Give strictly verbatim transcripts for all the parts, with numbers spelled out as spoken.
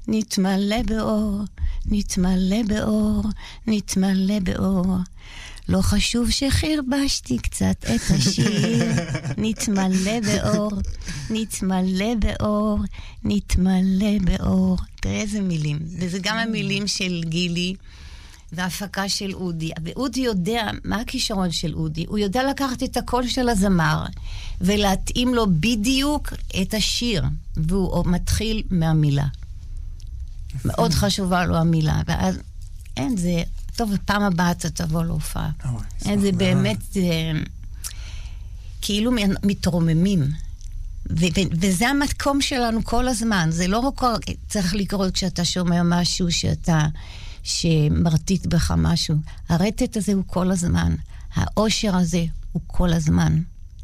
נתמלא באור, נתמלא באור, נתמלא באור. לא חשוב שחרבשתי קצת את השיר, נתמלא באור, נתמלא באור, נתמלא באור. תראה איזה מילים. וזה גם המילים של גילי, וההפקה של אודי. ואודי יודע, מה הכישרון של אודי? הוא יודע לקחת את הקול של הזמר, ולהתאים לו בדיוק את השיר, והוא מתחיל מהמילה. מאוד חשובה לו המילה, ואז אין זה, טוב, פעם הבאה אתה תבוא להופעה. אין זה באמת, כאילו מתרוממים. וזה המקום שלנו כל הזמן. זה לא רק צריך לקרות כשאתה שומע משהו שאתה... שמרטיט בך משהו. הרטט הזה הוא כל הזמן. האושר הזה הוא כל הזמן.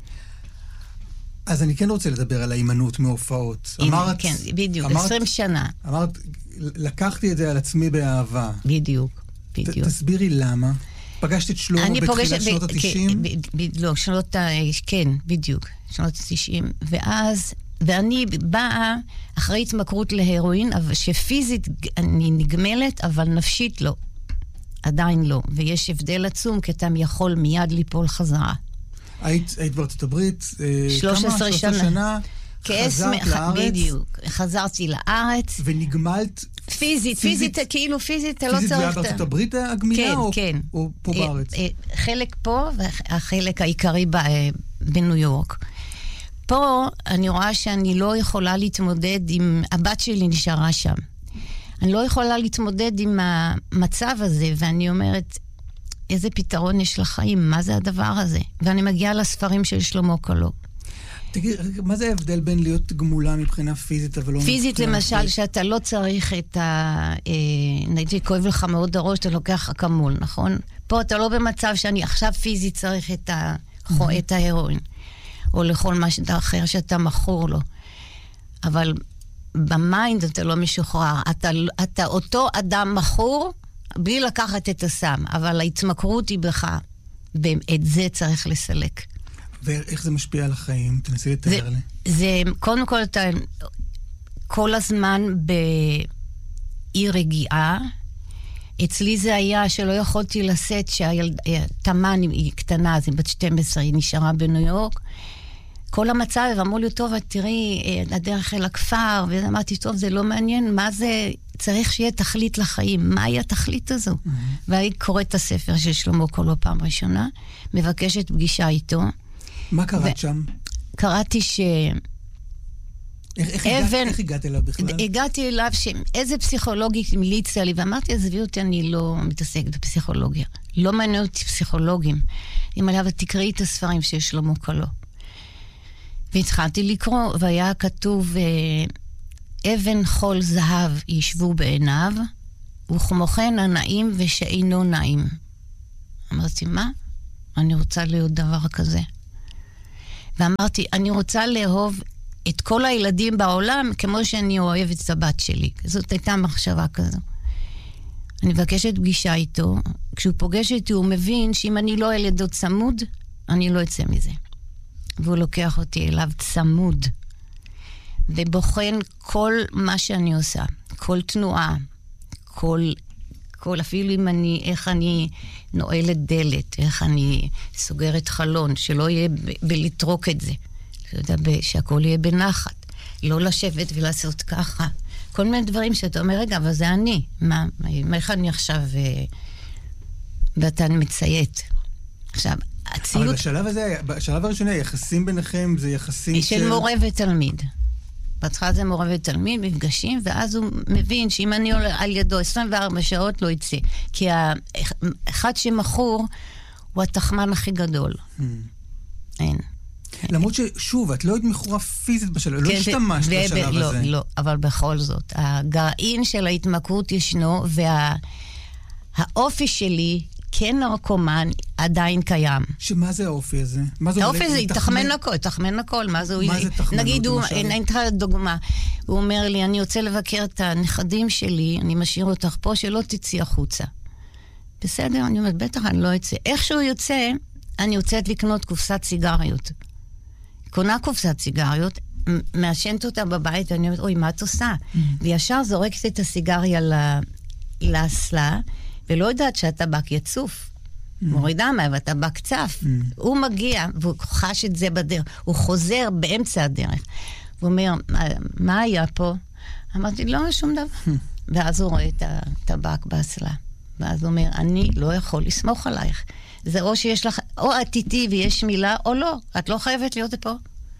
אז אני כן רוצה לדבר על האימנות מהופעות. אמרת... כן, בדיוק, אמרת, עשרים שנה. אמרת, לקחתי את זה על עצמי באהבה. בדיוק, בדיוק. ת, תסבירי למה. פגשת את שלמה בתחילת שנות ה-תשעים? לא, שנות ה... כן, בדיוק. שנות ה-תשעים. ואז... ואני באה אחרי התמכרות להירואין, שפיזית אני נגמלת, אבל נפשית לא. עדיין לא. ויש הבדל עצום, כי אתה יכול מיד ליפול חזרה. היית, היית בארצות הברית, שלוש עשרה שנה. שנה, חזרת לארץ. בדיוק. חזרתי לארץ. ונגמלת... פיזית, פיזית, כאילו פיזית, אתה לא צריך... פיזית זה היה בארצות הברית הגמילה, או, כן. או פה בארץ? חלק פה, והחלק העיקרי בניו יורק. פה אני רואה שאני לא יכולה להתמודד עם... הבת שלי נשארה שם. אני לא יכולה להתמודד עם המצב הזה, ואני אומרת, איזה פתרון יש לחיים? מה זה הדבר הזה? ואני מגיעה לספרים של שלמה קלו. תגיד, מה זה ההבדל בין להיות גמולה מבחינה פיזית, אבל לא... פיזית למשל, שאתה לא צריך את ה... נגיד, כואב לך מאוד הראש, אתה לוקח אקמול, נכון? פה אתה לא במצב שאני עכשיו פיזית צריך את ה... את ההירואין. או לכל משהו אחר שאתה מכור לו. אבל במיינד אתה לא משוחרר. אתה, אתה אותו אדם מכור, בלי לקחת את הסם. אבל ההתמכרות היא בך. ואת זה צריך לסלק. ואיך זה משפיע על החיים? תנסי לתאר לי. זה, קודם כל, אתה כל הזמן באי רגיעה. אצלי זה היה שלא יכולתי לשאת שהתמן היא קטנה, אז היא בת שתים עשרה, היא נשארה בניו יורק. כל המצב, ואמרו לי, טוב, תראי, הדרך אל הכפר, ואמרתי, טוב, זה לא מעניין, מה זה, צריך שיהיה תכלית לחיים, מהי התכלית הזו? Mm-hmm. והיא קוראת את הספר של שלמה קלו פעם ראשונה, מבקשת פגישה איתו. מה קראת ו- שם? קראתי ש... איך, איך, אבן, הגעת, איך הגעת אליו בכלל? הגעתי אליו שאיזה פסיכולוגית המליצה לי, ואמרתי, עזבי אותי, אני לא מתעסקת בפסיכולוגיה. לא מעניין אותי פסיכולוגים. אם עליו תקראי את הספרים של שלמה קלו. והתחלתי לקרוא, והיה כתוב, אבן חול זהב ישבו בעיניו, וכמו כן הנעים ושאינו נעים. אמרתי, מה? אני רוצה להיות דבר כזה. ואמרתי, אני רוצה לאהוב את כל הילדים בעולם, כמו שאני אוהבת את הבת שלי. זאת הייתה מחשבה כזו. אני מבקשת פגישה איתו, כשהוא פוגש איתי, הוא מבין שאם אני לא ילדות צמוד, אני לא אצא מזה. והוא לוקח אותי אליו צמוד, ובוחן כל מה שאני עושה, כל תנועה, כל, כל אפילו אם אני, איך אני נועלת דלת, איך אני סוגרת חלון, שלא יהיה ב- בלטרוק את זה, שהכל יהיה בנחת, לא לשבת ולעשות ככה, כל מיני דברים שאתה אומר, רגע, אבל זה אני, מה, איך אני עכשיו, ואתה מציית. עכשיו, אבל בשלב הזה, בשלב הראשוני, היחסים ביניכם זה יחסים של... של מורה ותלמיד. בהתחלה זה מורה ותלמיד, מפגשים, ואז הוא מבין שאם אני עולה על ידו עשרים וארבע שעות לא יצא. כי האחד שמכור הוא התחמן הכי גדול. אין. למרות ששוב, את לא היית מכורה פיזית בשלב, לא השתמשת בשלב הזה. לא, לא, אבל בכל זאת. הגרעין של ההתמכרות ישנו, והאופי שלי... כן נרקומן עדיין קיים. שמה זה האופי הזה? האופי זה יתחמן הכל, יתחמן הכל. מה זה תחמנות? נגיד, אני אתן דוגמה. הוא אומר לי, אני רוצה לבקר את הנכדים שלי, אני משאיר אותך פה, שלא תצאי החוצה. בסדר? אני אומרת, בטח אני לא אצא. איך שהוא יוצא, אני יוצאת לקנות קופסת סיגריות. קונה קופסת סיגריות, מעשנת אותה בבית, ואני אומרת, אוי, מה את עושה? וישר זורקת את הסיגריה לאסלה, ולא יודעת שהטבק יצוף. מורידה מה, והטבק צף. הוא מגיע, והוא חש את זה בדרך. הוא חוזר באמצע הדרך. הוא אומר, מה היה פה? אמרתי, לא, שום דבר. ואז הוא רואה את הטבק באסלה. ואז הוא אומר, אני לא יכול לסמוך עלייך. זה או שיש לך, או את איתי ויש מילה, או לא. את לא חייבת להיות פה.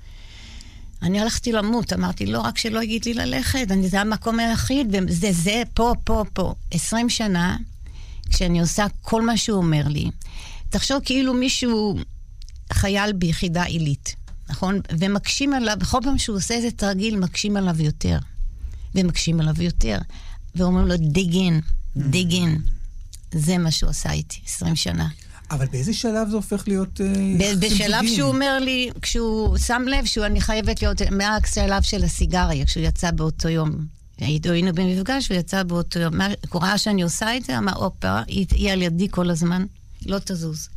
אני הלכתי למות, אמרתי, לא, רק שלא יגיד לי ללכת, אני, זה המקום היחיד, וזה זה, פה, פה, פה. עשרים שנה, כשאני עושה כל מה שהוא אומר לי, תחשוב כאילו מישהו חייל ביחידה עילית, נכון? ומקשים עליו, בכל פעם שהוא עושה איזה תרגיל, מקשים עליו יותר. ומקשים עליו יותר. ואומרים לו, דיגין, דיגין. זה מה שהוא עשה איתי, עשרים שנה. אבל באיזה שלב זה הופך להיות... בשלב שהוא אומר לי, כשהוא שם לב שהוא אני חייבת להיות, מהשלב של הסיגריה, כשהוא יצא באותו יום. היינו במפגש, הוא יצא באותו יום. הוא ראה שאני עושה את זה, אמר, אופה, היא על ידי כל הזמן, לא תזוז.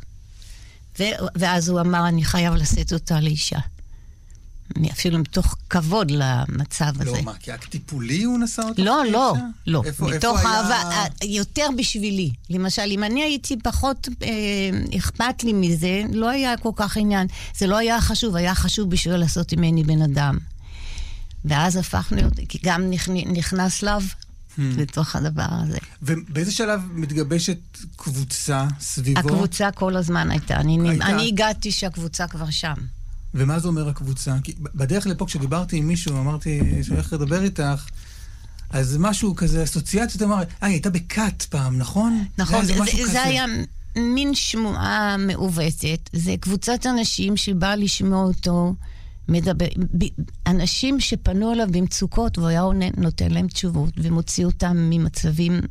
ואז הוא אמר, אני חייב לשאת אותה לאישה. אפילו מתוך כבוד למצב הזה. לא, מה, כי הטיפולי הוא נשא אותך? לא, לא, לא. מתוך אהבה, יותר בשבילי. למשל, אם אני הייתי פחות אכפת לי מזה, לא היה כל כך עניין. זה לא היה חשוב, היה חשוב בשביל לעשות ממני בן אדם. ואז הפכנו, כי גם נכנס לב לתוך הדבר הזה. ובאיזה שלב מתגבשת קבוצה סביבו? הקבוצה כל הזמן הייתה. אני הגעתי שהקבוצה כבר שם. ומה זה אומר הקבוצה? כי בדרך לפה כשדיברתי עם מישהו, אמרתי שאני הולך לדבר איתך, אז משהו כזה, אסוציאציות, אמר, אה, היא הייתה בקאט פעם, נכון? נכון, זה, זה, זה היה מין שמועה מעוותת. זה קבוצת אנשים שבאה לשמוע אותו, מדבר, אנשים שפנו עליו במצוקות, והוא היה נותן להם תשובות, ומוציא אותם ממצבים.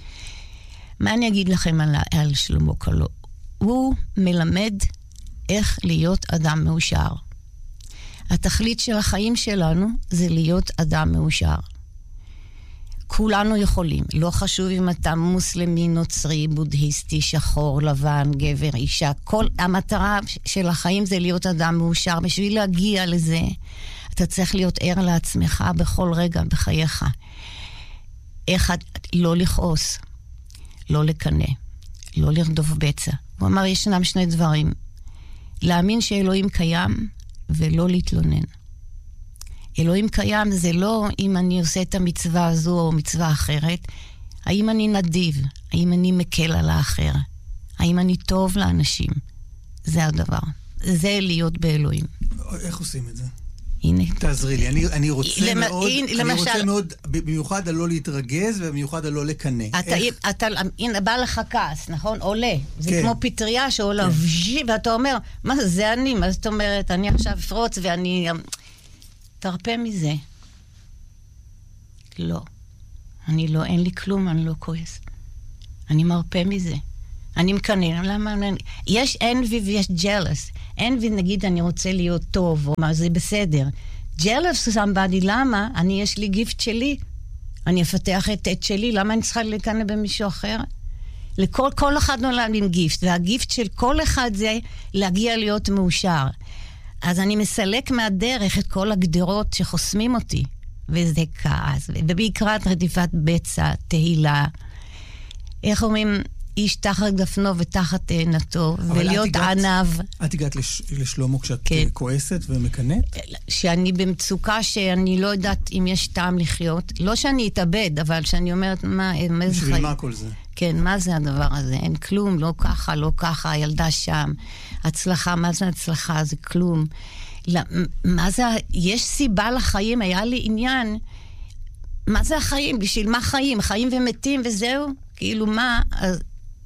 מה אני אגיד לכם על, על שלמה קלו? הוא מלמד איך להיות אדם מאושר. התכלית של החיים שלנו זה להיות אדם מאושר. כולנו יכולים. לא חשוב אם אתה מוסלמי, נוצרי, בודהיסטי, שחור, לבן, גבר, אישה. כל המטרה של החיים זה להיות אדם מאושר. בשביל להגיע לזה, אתה צריך להיות ער לעצמך בכל רגע בחייך. איך לא לכעוס, לא לקנא, לא לרדוף בצע. הוא אמר, ישנם שני דברים. להאמין שאלוהים קיים ולא להתלונן. אלוהים קיים זה לא אם אני עושה את המצווה הזו או מצווה אחרת, האם אני נדיב, האם אני מקל על האחר, האם אני טוב לאנשים. זה הדבר. זה להיות באלוהים. איך עושים את זה? הנה. תעזרי לי, אני, אני רוצה למ... מאוד, הנה, אני למשל... רוצה מאוד, במיוחד על לא להתרגז ובמיוחד על לא לקנא. אתה, איך... אתה, הנה, בא לך כעס, נכון? עולה. זה כן. כמו פטריה שעולה, כן. וז'י, ואתה אומר, מה זה, זה אני? מה זאת אומרת? אני עכשיו אפרוץ ואני... תרפה מזה. לא. אני לא, אין לי כלום, אני לא כועס. אני מרפה מזה. אני מקנא, למה? יש envy ויש jealous. envy, נגיד, אני רוצה להיות טוב, או מה, זה בסדר. jealous somebody, למה? אני, יש לי גיפט שלי. אני אפתח את את שלי, למה אני צריכה לקנא במישהו אחר? לכל, כל אחד נולד עם גיפט, והגיפט של כל אחד זה להגיע להיות מאושר. אז אני מסלק מהדרך את כל הגדרות שחוסמים אותי, וזה כעס, ובעיקרת רדיפת בצע, תהילה. איך אומרים, איש תחת גפנו ותחת תאנתו, ולהיות ענב. את הגעת לש, לשלמה כשאת כן. כועסת ומקנאת? שאני במצוקה שאני לא יודעת אם יש טעם לחיות. לא שאני אתאבד, אבל שאני אומרת, מה, מה זה חיים? בשביל מה כל זה? כן, מה זה הדבר הזה? אין כלום, לא ככה, לא ככה, הילדה שם. הצלחה, מה זה הצלחה? זה כלום. מה זה, יש סיבה לחיים, היה לי עניין. מה זה החיים? בשביל מה חיים? חיים ומתים וזהו? כאילו מה? אז...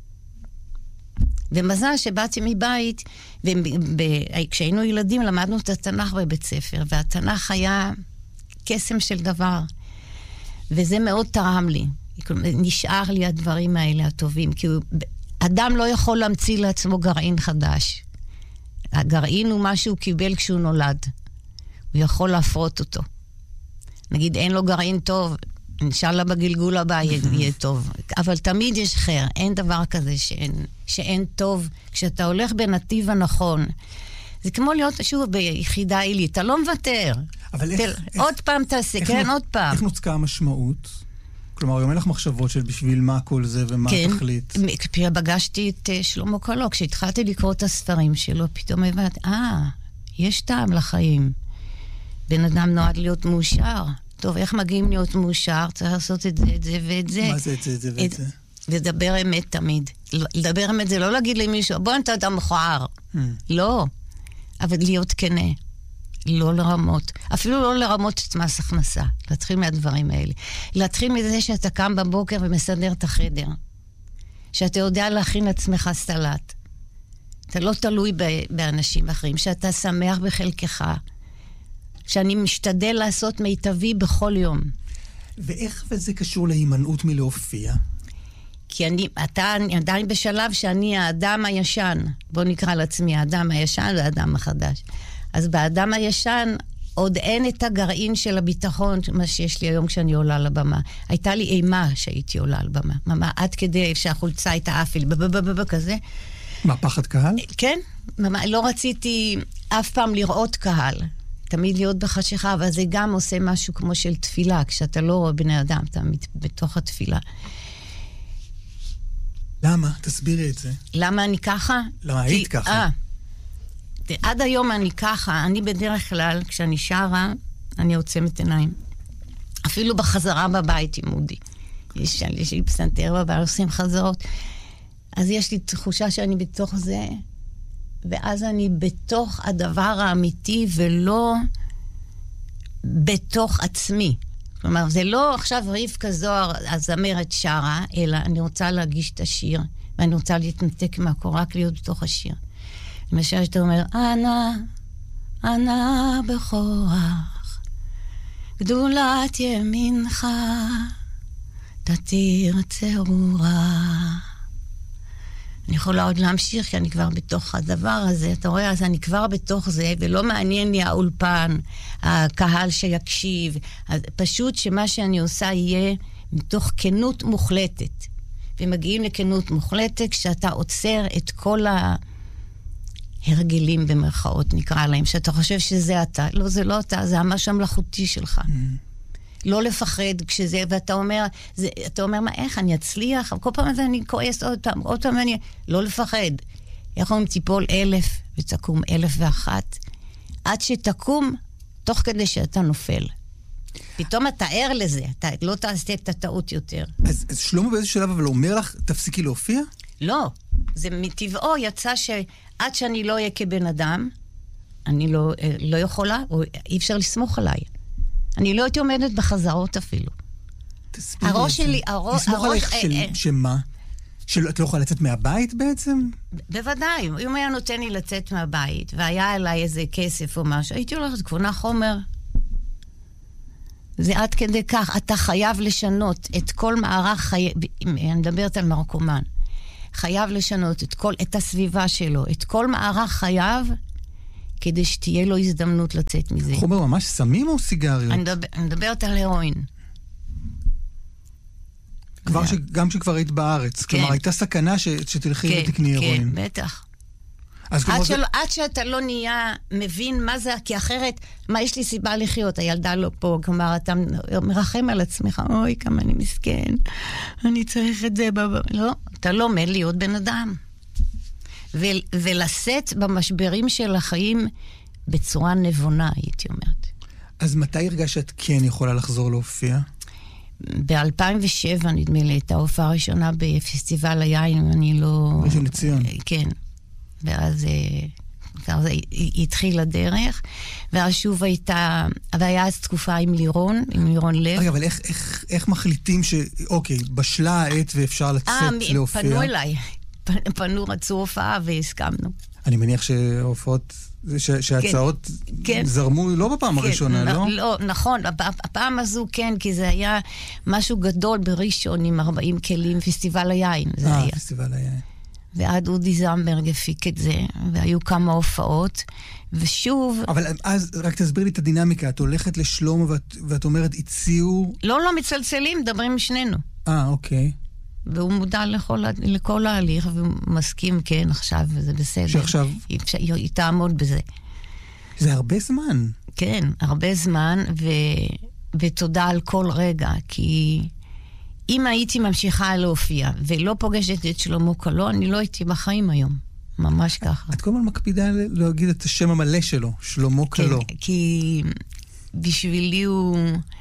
ומזל שבאתי מבית, וכשהיינו ילדים למדנו את התנ"ך בבית ספר, והתנ"ך היה קסם של דבר. וזה מאוד תרם לי. נשאר לי הדברים האלה הטובים, כי אדם לא יכול להמציא לעצמו גרעין חדש. הגרעין הוא מה שהוא קיבל כשהוא נולד. הוא יכול להפרות אותו. נגיד, אין לו גרעין טוב, אינשאללה בגלגול הבא יהיה טוב. אבל תמיד יש חר, אין דבר כזה שאין, שאין טוב. כשאתה הולך בנתיב הנכון, זה כמו להיות, שוב, ביחידה עילית, אתה לא מוותר. אבל איך... עוד פעם תעשה, כן, עוד פעם. איך נוצקה המשמעות? כלומר, היום אין לך מחשבות של בשביל מה כל זה ומה התכלית. כן, פגשתי את שלמה קלו, כשהתחלתי לקרוא את הספרים שלו, פתאום הבנתי, אה, יש טעם לחיים. בן אדם נועד להיות מאושר. טוב, איך מגיעים להיות מאושר? צריך לעשות את זה, את זה ואת זה. מה זה את זה, את זה ואת זה? לדבר אמת תמיד. לדבר אמת זה לא להגיד למישהו, בוא אתה אדם מכוער. לא. אבל להיות כנה. לא לרמות. אפילו לא לרמות את מס הכנסה. להתחיל מהדברים האלה. להתחיל מזה שאתה קם בבוקר ומסדר את החדר. שאתה יודע להכין לעצמך סלט. אתה לא תלוי באנשים אחרים. שאתה שמח בחלקך. שאני משתדל לעשות מיטבי בכל יום. ואיך וזה קשור להימנעות מלהופיע? כי אני, אתה עדיין בשלב שאני האדם הישן. בוא נקרא לעצמי האדם הישן והאדם החדש. אז באדם הישן עוד אין את הגרעין של הביטחון, מה שיש לי היום כשאני עולה לבמה. הייתה לי אימה שהייתי עולה לבמה. ממש, עד כדי שהחולצה הייתה אפל, בבבבבב כזה. מה, פחד קהל? כן. ממש, לא רציתי אף פעם לראות קהל. תמיד להיות בחשיכה, אבל זה גם עושה משהו כמו של תפילה, כשאתה לא רואה בני אדם, אתה בתוך התפילה. למה? תסבירי את זה. למה אני ככה? למה היית ככה? אה, עד היום אני ככה, אני בדרך כלל, כשאני שרה, אני עוצמת עיניים. אפילו בחזרה בבית עם מודי. יש, יש לי פסנתר בבית, עושים חזרות. אז יש לי תחושה שאני בתוך זה, ואז אני בתוך הדבר האמיתי, ולא בתוך עצמי. כלומר, זה לא עכשיו רבקה זוהר, הזמרת שרה, אלא אני רוצה להגיש את השיר, ואני רוצה להתנתק מהקור, רק להיות בתוך השיר. למשל, שאתה אומר, אנא, אנא בכוח, גדולת ימינך, תתיר צרורה. אני יכולה עוד להמשיך, כי אני כבר בתוך הדבר הזה, אתה רואה, אז אני כבר בתוך זה, ולא מעניין לי האולפן, הקהל שיקשיב, פשוט שמה שאני עושה יהיה מתוך כנות מוחלטת. ומגיעים לכנות מוחלטת, כשאתה עוצר את כל ההרגלים במרכאות, נקרא להם, שאתה חושב שזה אתה. לא, זה לא אתה, זה ממש המלאכותי שלך. Mm. לא לפחד כשזה, ואתה אומר, זה, אתה אומר, מה, איך, אני אצליח? כל פעם הזה אני כועס עוד פעם, עוד פעם אני... לא לפחד. איך אומרים, תיפול אלף, ותקום אלף ואחת, עד שתקום, תוך כדי שאתה נופל. פתאום אתה ער לזה, אתה לא תעשה את הטעות יותר. אז, אז שלמה באיזה שלב, אבל אומר לך, תפסיקי להופיע? לא. זה מטבעו יצא שעד שאני לא אהיה כבן אדם, אני לא, לא יכולה, או אי אפשר לסמוך עליי. אני לא הייתי עומדת בחזרות אפילו. הראש שלי, הראש... לסמוך עליך שמה? שאת לא יכולה לצאת מהבית בעצם? בוודאי. אם היה נותן לי לצאת מהבית, והיה עליי איזה כסף או משהו, הייתי הולכת קונה חומר. זה עד כדי כך. אתה חייב לשנות את כל מערך חי... אני מדברת על מרקומן. חייב לשנות את כל, את הסביבה שלו, את כל מערך חייו, כדי שתהיה לו הזדמנות לצאת מזה. חומר ממש סמים או סיגריות? אני, מדבר, אני מדברת על הרואין. כבר ש, גם שכבר היית בארץ. כן. כלומר, הייתה סכנה ש, שתלכי כן, ותקני הרואין. כן, בטח. עד, של, זה... עד שאתה לא נהיה מבין מה זה, כי אחרת, מה יש לי סיבה לחיות? הילדה לא פה, כלומר, אתה מרחם על עצמך, אוי, כמה אני מסכן, אני צריך את זה. בב... לא, אתה לא עומד להיות בן אדם. ו- ולשאת במשברים של החיים בצורה נבונה, הייתי אומרת. אז מתי הרגש שאת כן יכולה לחזור להופיע? ב-אלפיים ושבע נדמה לי, את ההופעה הראשונה בפסטיבל היין, אני לא... ראשון לציון. כן. ואז זה התחיל הדרך, ואז שוב הייתה, והיה אז תקופה עם לירון, עם לירון לב. רגע, אבל איך, איך, איך מחליטים ש... אוקיי, בשלה העת ואפשר לצאת להופיע? פנו אליי. פנו, רצו הופעה והסכמנו. אני מניח שההופעות, שההצעות כן, זרמו לא בפעם כן, הראשונה, נ, לא? לא, נכון, הפעם הזו כן, כי זה היה משהו גדול בראשון עם ארבעים כלים, פסטיבל היין. זה אה, היה. פסטיבל היין. ועד אודי זמברג הפיק את זה, והיו כמה הופעות, ושוב... אבל אז רק תסביר לי את הדינמיקה, את הולכת לשלום ואת, ואת אומרת, הציעו... לא, לא, מצלצלים, מדברים משנינו. אה, אוקיי. והוא מודע לכל, לכל ההליך, והוא מסכים, כן, עכשיו, וזה בסדר. שעכשיו... היא, היא תעמוד בזה. זה הרבה זמן. כן, הרבה זמן, ו, ותודה על כל רגע, כי אם הייתי ממשיכה להופיע, ולא פוגשת את שלמה קלו, אני לא הייתי בחיים היום. ממש ככה. את כל הזמן מקפידה להגיד את השם המלא שלו, שלמה קלו. כן, כי בשבילי הוא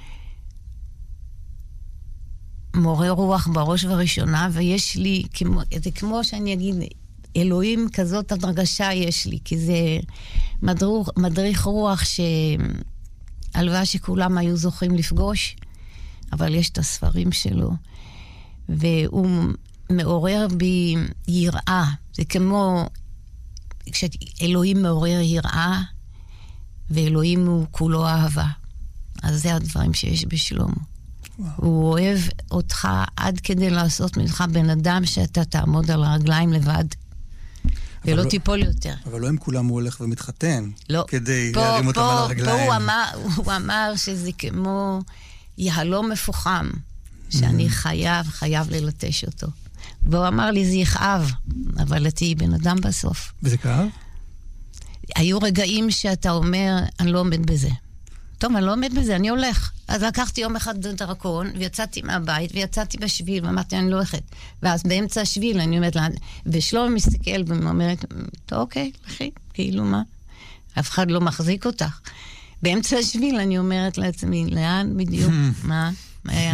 מורה רוח בראש וראשונה, ויש לי, כמו, זה כמו שאני אגיד, אלוהים כזאת הדרגשה יש לי, כי זה מדריך, מדריך רוח שהלוואי שכולם היו זוכים לפגוש, אבל יש את הספרים שלו, והוא מעורר בי יראה. זה כמו כשאלוהים מעורר יראה, ואלוהים הוא כולו אהבה. אז זה הדברים שיש בשלמה. וואו. הוא אוהב אותך עד כדי לעשות ממך בן אדם שאתה תעמוד על הרגליים לבד, ולא לא, תיפול יותר. אבל לא עם כולם הוא הולך ומתחתן, לא. כדי פה, להרים אותם פה, על הרגליים. פה הוא אמר, הוא אמר שזה כמו יהלום מפוחם, שאני חייב, חייב ללטש אותו. והוא אמר לי, זה יכאב, אבל את תהיי בן אדם בסוף. וזה כאב? היו רגעים שאתה אומר, אני לא עומד בזה. טוב, אני לא עומד בזה, אני הולך. אז לקחתי יום אחד דרכון, ויצאתי מהבית, ויצאתי בשביל, ואמרתי, אני לא הולכת. ואז באמצע השביל, אני אומרת לה, ושלום מסתכל, ואומרת, טוב, אוקיי, לכי, כאילו מה? אף אחד לא מחזיק אותך. באמצע השביל, אני אומרת לעצמי, לאן בדיוק? מה? מה היה?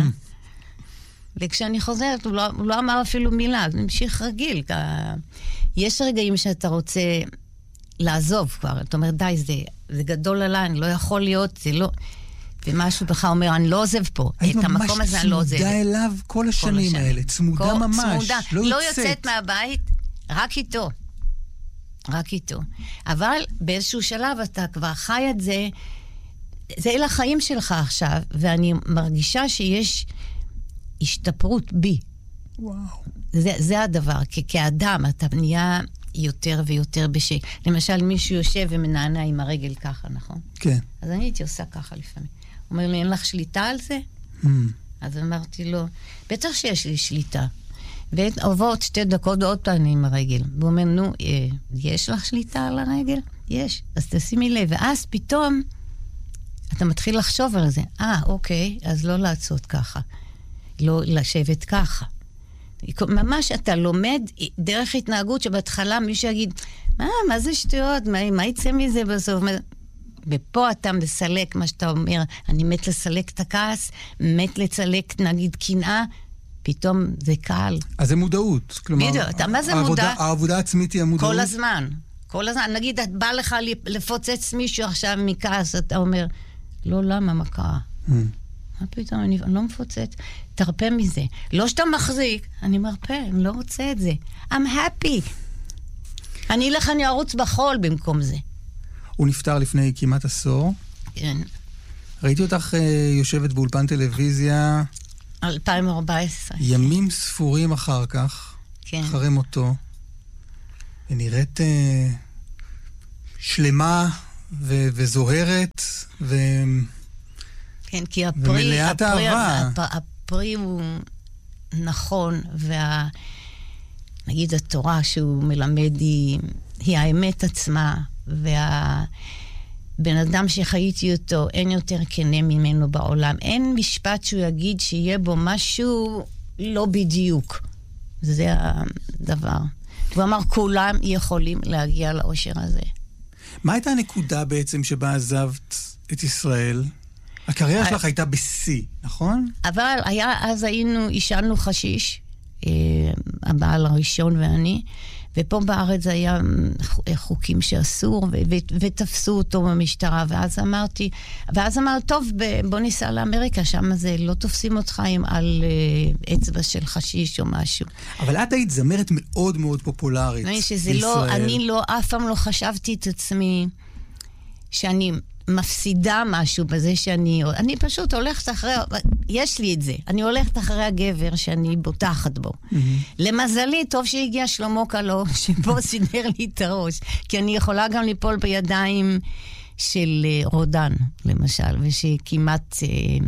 וכשאני חוזרת, הוא לא, הוא לא אמר אפילו מילה, זה המשיך רגיל. יש רגעים שאתה רוצה לעזוב כבר, אתה אומר, די, זה, זה גדול עליי, אני לא יכול להיות, זה לא... ומשהו בך אומר, אני לא עוזב פה. את המקום הזה אני לא עוזב. היית ממש צמודה אליו כל השנים כל האלה, צמודה כל, ממש, צמודה. לא יוצאת. לא יוצאת מהבית, רק איתו. רק איתו. אבל באיזשהו שלב אתה כבר חי את זה, זה אלה החיים שלך עכשיו, ואני מרגישה שיש השתפרות בי. וואו. זה, זה הדבר, כי כאדם אתה נהיה יותר ויותר בשק. למשל, מישהו יושב ומנענע עם הרגל ככה, נכון? כן. אז אני הייתי עושה ככה לפעמים. הוא אומר לי, אין לך שליטה על זה? Mm. אז אמרתי לו, בטח שיש לי שליטה. ועוברות שתי דקות עוד פעם עם הרגל. והוא אומר, נו, יש לך שליטה על הרגל? יש. אז תשימי לב. ואז פתאום אתה מתחיל לחשוב על זה. אה, אוקיי, אז לא לעשות ככה. לא לשבת ככה. ממש אתה לומד דרך התנהגות שבהתחלה מישהו יגיד, מה, מה זה שטויות? מה, מה יצא מזה בסוף? ופה אתה מסלק מה שאתה אומר, אני מת לסלק את הכעס, מת לסלק נגיד קנאה, פתאום זה קל. אז זה מודעות. כלומר, בדיוק, מה זה העבודה, מודע? העבודה העצמית היא המודעות? כל הזמן. כל הזמן. נגיד, את בא לך לפוצץ מישהו עכשיו מכעס, אתה אומר, לא, למה, מה קרה? Hmm. מה פתאום, אני לא מפוצץ. תרפה מזה. לא שאתה מחזיק, אני מרפה, אני לא רוצה את זה. I'm happy. אני אלך, אני ארוץ בחול במקום זה. הוא נפטר לפני כמעט עשור. כן. ראיתי אותך יושבת באולפן טלוויזיה... אלפיים וארבע עשרה. ימים ספורים אחר כך. כן. אחרי מותו. ונראית אה, שלמה ו- וזוהרת ו... כן, כי הפרי... ומלאת הפרי, אהבה. הפ, הפרי הוא נכון, וה... נגיד התורה שהוא מלמד היא, היא האמת עצמה, והבן אדם שחייתי אותו, אין יותר כנה ממנו בעולם. אין משפט שהוא יגיד שיהיה בו משהו לא בדיוק. זה הדבר. הוא אמר, כולם יכולים להגיע לאושר הזה. מה הייתה הנקודה בעצם שבה עזבת את ישראל? הקריירה שלך הייתה בסי, נכון? אבל היה, אז היינו, אישנו חשיש, הבעל הראשון ואני, ופה בארץ היה חוקים שאסור, ותפסו אותו במשטרה, ואז אמרתי, ואז אמרתי, טוב, בוא ניסע לאמריקה, שם זה לא תופסים אותך עם על אצבע של חשיש או משהו. אבל את היית זמרת מאוד מאוד פופולרית בישראל. לא, אני לא, אף פעם לא חשבתי את עצמי שאני מפסידה משהו בזה שאני, אני פשוט הולכת אחרי, יש לי את זה, אני הולכת אחרי הגבר שאני בוטחת בו. Mm-hmm. למזלי, טוב שהגיע שלמה קלו, שבו סידר לי את הראש, כי אני יכולה גם ליפול בידיים של רודן, למשל, ושכמעט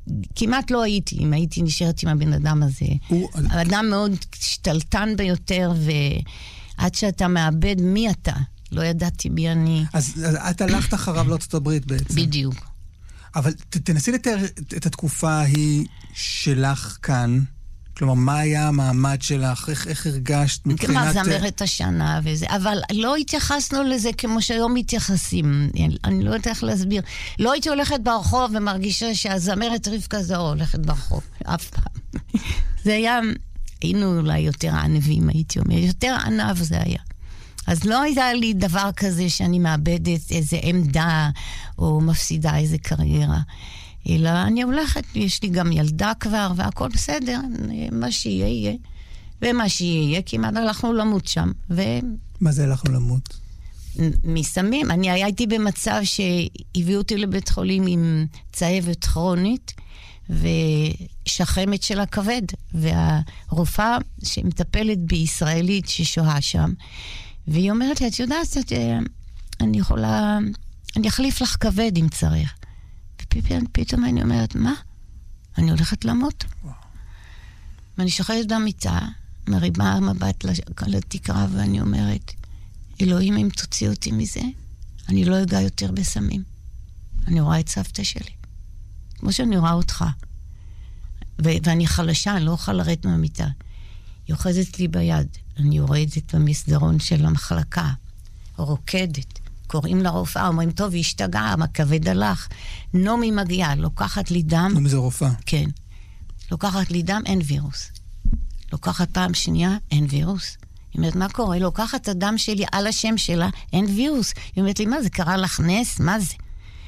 כמעט לא הייתי, אם הייתי נשארת עם הבן אדם הזה. הוא... אדם מאוד שתלטן ביותר, ועד שאתה מאבד מי אתה, לא ידעתי מי אני. אז, אז את הלכת אחריו לארצות הברית בעצם. בדיוק. אבל ת, תנסי לתאר את התקופה ההיא שלך כאן, כלומר, מה היה המעמד שלך? איך, איך הרגשת מבחינת... כמה זמרת השנה וזה, אבל לא התייחסנו לזה כמו שהיום מתייחסים. אני לא יודעת איך להסביר. לא הייתי הולכת ברחוב ומרגישה שהזמרת רבקה זוהר הולכת ברחוב. אף פעם. זה היה... היינו אולי יותר ענבים, הייתי אומר. יותר ענב זה היה. אז לא הייתה לי דבר כזה שאני מאבדת איזה עמדה או מפסידה איזה קריירה. אלא אני הולכת, יש לי גם ילדה כבר, והכל בסדר, מה שיהיה יהיה. ומה שיהיה, כמעט הלכנו למות שם. ו... מה זה הלכנו למות? מסמים. אני הייתי במצב שהביאו אותי לבית חולים עם צהבת כרונית, ושחמת של הכבד. והרופאה שמטפלת בישראלית ששוהה שם, והיא אומרת לי, את יודעת, אני יכולה, אני אחליף לך כבד אם צריך. ופתאום אני אומרת, מה? אני הולכת למות. וואו. ואני שוכבת במיטה, מרימה מבט לתקרה, ואני אומרת, אלוהים, אם תוציא אותי מזה, אני לא אגע יותר בסמים. אני רואה את סבתא שלי. כמו שאני רואה אותך. ו- ואני חלשה, אני לא אוכל לרדת מהמיטה. היא אוחזת לי ביד. אני יורדת במסדרון של המחלקה, רוקדת. קוראים לרופאה, אומרים, טוב, היא השתגעה, הכבד הלך. נומי מגיעה, לוקחת לי דם. נומי זה רופאה. כן. לוקחת לי דם, אין וירוס. לוקחת פעם שנייה, אין וירוס. היא אומרת, מה קורה? לוקחת את הדם שלי על השם שלה, אין וירוס. היא אומרת לי, מה זה? קרה לך נס? מה זה?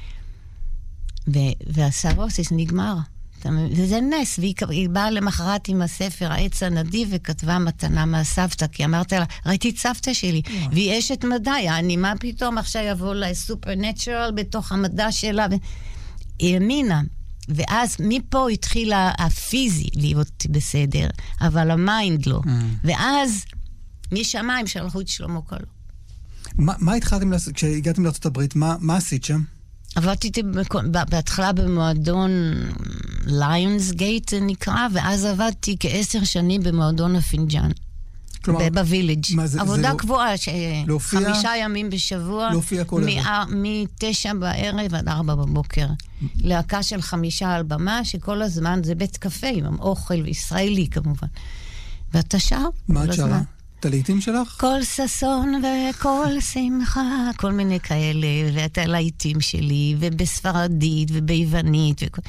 והסרוסיס נגמר. וזה נס, והיא באה למחרת עם הספר העץ הנדיב וכתבה מתנה מהסבתא, כי אמרת לה, ראיתי את סבתא שלי, והיא אשת מדע, אני מה פתאום עכשיו יבוא לה סופרנטורל בתוך המדע שלה, היא האמינה, ואז מפה התחילה הפיזי להיות בסדר, אבל המיינד לא, ואז משמיים שלחו את שלמה קלו. מה התחלתם, כשהגעתם לארצות הברית, מה עשית שם? עבדתי בהתחלה במועדון ליונס גייט זה נקרא, ואז עבדתי כעשר שנים במועדון הפינג'אן. כלומר, בוויליג'. עבודה קבועה, חמישה ימים בשבוע, מתשע בערב עד ארבע בבוקר. להקה של חמישה על במה, שכל הזמן זה בית קפה עם אוכל ישראלי כמובן. ואתה שר? מה את שרה? את הלהיטים שלך? כל ששון וכל שמחה, כל מיני כאלה, ואת הלהיטים שלי, ובספרדית וביוונית. וכל...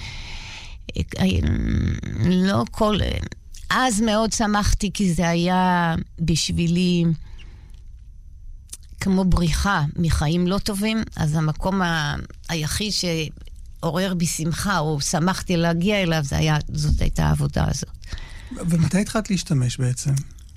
לא כל... אז מאוד שמחתי, כי זה היה בשבילי כמו בריחה מחיים לא טובים, אז המקום ה... היחיד שעורר בי שמחה, או שמחתי להגיע אליו, זה היה... זאת הייתה העבודה הזאת. ומתי התחלת להשתמש בעצם?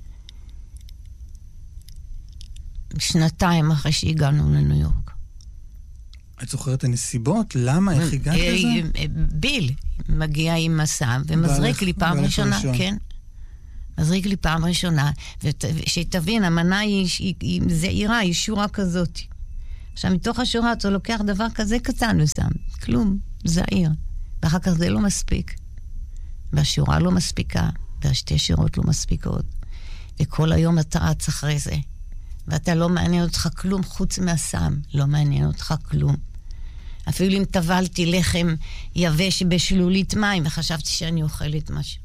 שנתיים אחרי שהגענו לניו יורק. את זוכרת הנסיבות? למה? איך הגעת לזה? ביל מגיע עם מסע ומזריק לי פעם ראשונה, כן. מזריק לי פעם ראשונה, ושתבין, המנה היא זעירה, היא שורה כזאת. עכשיו, מתוך השורה אתה לוקח דבר כזה קטן ושם, כלום, זעיר. ואחר כך זה לא מספיק. והשורה לא מספיקה, והשתי שורות לא מספיקות. וכל היום אתה רץ אחרי זה. ואתה לא מעניין אותך כלום חוץ מהסם, לא מעניין אותך כלום. אפילו אם טבלתי לחם יבש בשלולית מים, וחשבתי שאני אוכלת משהו.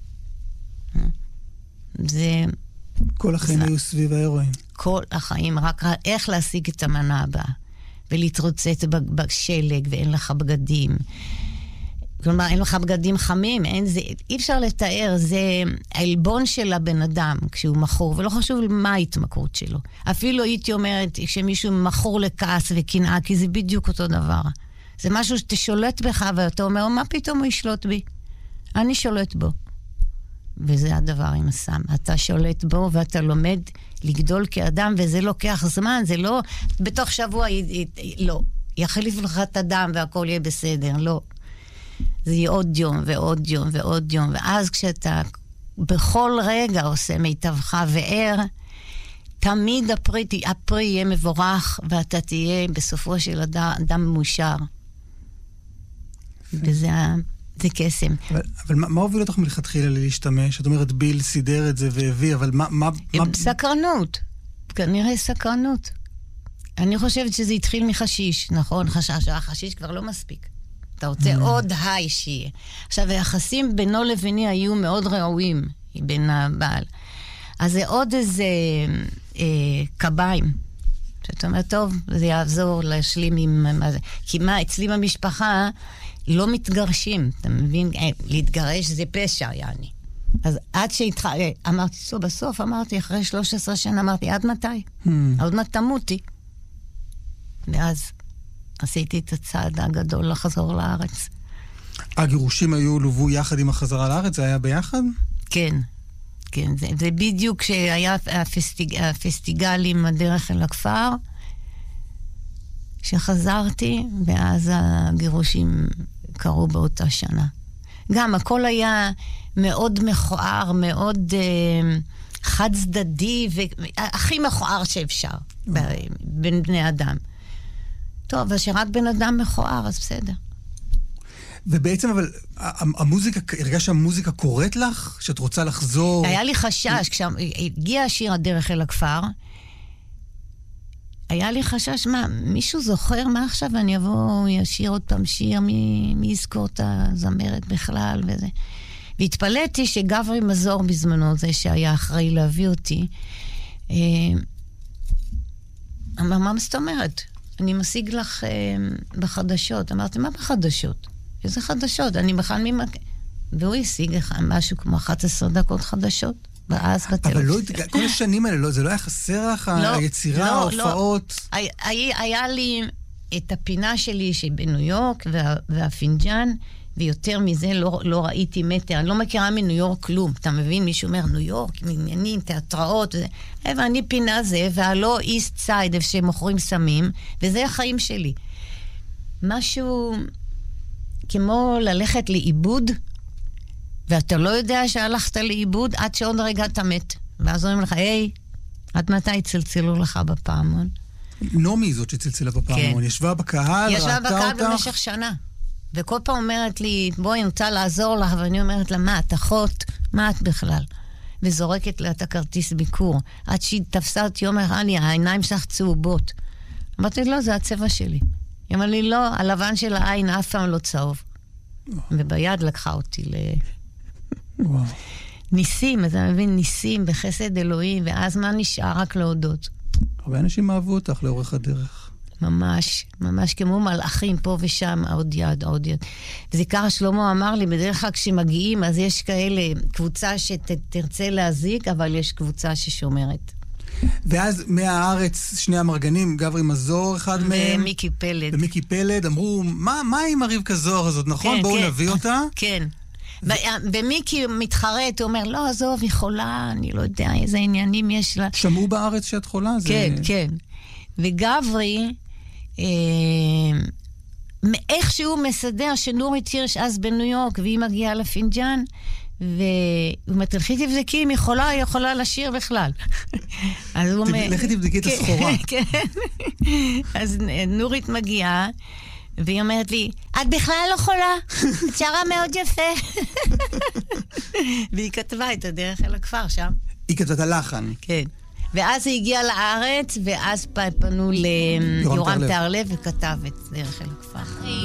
זה... כל החיים זה... היו סביב ההרואין. כל החיים, רק איך להשיג את המנה הבאה, ולהתרוצץ בשלג, ואין לך בגדים. כלומר, אין לך בגדים חמים, אין זה, אי אפשר לתאר, זה העלבון של הבן אדם כשהוא מכור, ולא חשוב מה ההתמכרות שלו. אפילו הייתי אומרת שמישהו מכור לכעס וקנאה, כי זה בדיוק אותו דבר. זה משהו שתשולט בך, ואתה אומר, מה פתאום הוא ישלוט בי? אני שולט בו. וזה הדבר עם הסם. אתה שולט בו, ואתה לומד לגדול כאדם, וזה לוקח זמן, זה לא, בתוך שבוע, לא. יחליף לך את הדם, והכל יהיה בסדר, לא. זה יהיה עוד יום ועוד יום ועוד יום, ואז כשאתה בכל רגע עושה מיטבך וער, תמיד הפרי, הפרי יהיה מבורך, ואתה תהיה בסופו של אדם, אדם מאושר. וזה זה קסם. אבל, אבל מה, מה הוביל אותך מלכתחילה להשתמש? את אומרת, ביל סידר את זה והביא, אבל מה... מה, מה... סקרנות. כנראה סקרנות. אני חושבת שזה התחיל מחשיש, נכון? חשש, החשיש כבר לא מספיק. אתה רוצה עוד היי שיהיה. עכשיו, היחסים בינו לביני היו מאוד ראויים, בין הבעל. אז זה עוד איזה אה, קביים. שאתה אומר, טוב, זה יעזור להשלים עם... מה זה. כי מה, אצלי במשפחה לא מתגרשים. אתה מבין? אה, להתגרש זה פשע, יעני. אז עד שהתח... אמרתי, סוף, בסוף אמרתי, אחרי שלוש עשרה שנה, אמרתי, עד מתי? Hmm. עוד מעט תמותי. ואז עשיתי את הצעד הגדול לחזור לארץ. הגירושים היו לובו יחד עם החזרה לארץ? זה היה ביחד? כן, כן. זה, זה בדיוק שהיה הפסטיג... הפסטיגלים הדרך אל הכפר, שחזרתי, ואז הגירושים קרו באותה שנה. גם הכל היה מאוד מכוער, מאוד אה, חד צדדי, והכי מכוער שאפשר בין בני אדם. טוב, אבל שרק בן אדם מכוער, אז בסדר. ובעצם, אבל המוזיקה, הרגש שהמוזיקה קוראת לך? שאת רוצה לחזור? היה לי חשש, כשהגיע השיר הדרך אל הכפר, היה לי חשש, מה, מישהו זוכר מה עכשיו? אני אבוא, ישיר עוד פעם שיר, מי, מי יזכור את הזמרת בכלל וזה. והתפלאתי שגברי מזור בזמנו, זה שהיה אחראי להביא אותי, אמר, מה זאת אומרת? אני משיג לך אה, בחדשות. אמרתי, מה בחדשות? איזה חדשות? אני בכלל ממק... והוא השיג משהו כמו אחת עשרה דקות חדשות, ואז בטלפון. אבל לא, כל השנים האלה, לא, זה לא היה חסר לך, לא, היצירה, לא, ההופעות? לא. היה, היה לי את הפינה שלי שבניו יורק, וה, והפינג'ן, ויותר מזה לא, לא ראיתי מטר. אני לא מכירה מניו יורק כלום. אתה מבין? מישהו אומר, ניו יורק, עניינים, תיאטראות, וזה. ואני פינה זה, והלא איסט סייד, איפה שמוכרים סמים, וזה החיים שלי. משהו כמו ללכת לאיבוד, ואתה לא יודע שהלכת לאיבוד עד שעוד רגע אתה מת. ואז אומרים לך, היי, עד מתי צלצלו לך בפעמון? נומי זאת שצלצלה בפעמון. כן. ישבה בקהל, ישבה בקהל במשך שנה. וכל פעם אומרת לי, בואי, אני רוצה לעזור לך, ואני אומרת לה, מה, את אחות? מה את בכלל? וזורקת לה את הכרטיס ביקור. עד שהיא תפסה אותי, יום אחד לי, העיניים שלך צהובות. אמרתי, לא, זה הצבע שלי. היא אמרה לי, לא, הלבן של העין אף פעם לא צהוב. וביד לקחה אותי ל... וואו. ניסים, אתה מבין, ניסים בחסד אלוהים, ואז מה נשאר? רק להודות. הרבה אנשים אהבו אותך לאורך הדרך. ממש, ממש כמו מלאכים פה ושם, עוד יד, עוד יד. וזיכר שלמה אמר לי, בדרך כלל כשמגיעים, אז יש כאלה, קבוצה שתרצה להזיק, אבל יש קבוצה ששומרת. ואז מהארץ, שני המרגנים, גברי מזור, אחד מהם... ומיקי פלד. ומיקי פלד, אמרו, מה, מה עם הרבקה זוהר הזאת, נכון? כן, בואו כן. נביא אותה. כן. ו... ומיקי מתחרט, הוא אומר, לא, עזוב, היא חולה, אני לא יודע איזה עניינים יש לה. שמעו בארץ שאת חולה? כן, זה... כן. וגברי... מאיך שהוא מסדר שנורית הירש אז בניו יורק, והיא מגיעה לפינג'ן, והוא אומר, תלכי תבדקי אם היא יכולה, היא יכולה לשיר בכלל. אז הוא אומר... לכי תבדקי את הסחורה. כן. אז נורית מגיעה, והיא אומרת לי, את בכלל לא חולה, את שרה מאוד יפה. והיא כתבה את הדרך אל הכפר שם. היא כתבה את הלחן. כן. ואז היא הגיעה לארץ, ואז פנו ליורם תהרלב וכתב את דרך אל הכפר.